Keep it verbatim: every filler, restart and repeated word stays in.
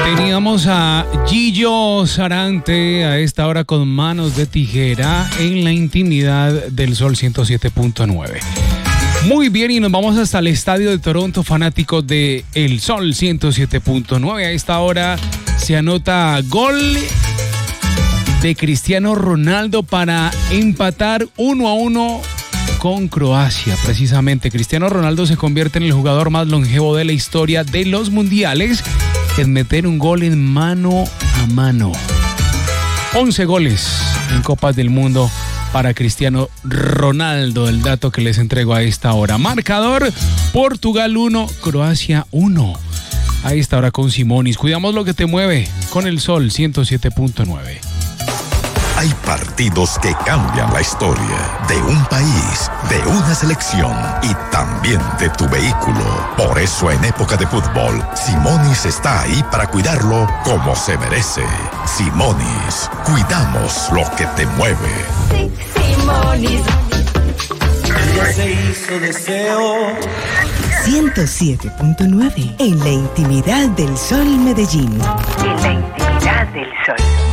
Teníamos a Gillo Sarante a esta hora con Manos de Tijera en la intimidad del Sol ciento siete punto nueve. Muy bien, y nos vamos hasta el estadio de Toronto, fanáticos de El Sol ciento siete punto nueve. A esta hora se anota gol de Cristiano Ronaldo para empatar uno a uno con Croacia. Precisamente, Cristiano Ronaldo se convierte en el jugador más longevo de la historia de los mundiales en meter un gol en mano a mano. once goles en Copas del Mundo para Cristiano Ronaldo, el dato que les entrego a esta hora. Marcador: Portugal uno, Croacia uno. A esta hora con Simonis. Cuidamos lo que te mueve con El Sol ciento siete punto nueve. Hay partidos que cambian la historia de un país, de una selección y también de tu vehículo. Por eso en época de fútbol, Simonis está ahí para cuidarlo como se merece. Simonis, cuidamos lo que te mueve. Sí, Simonis. Se hizo deseo. ciento siete punto nueve en la intimidad del Sol Medellín. En la intimidad del Sol.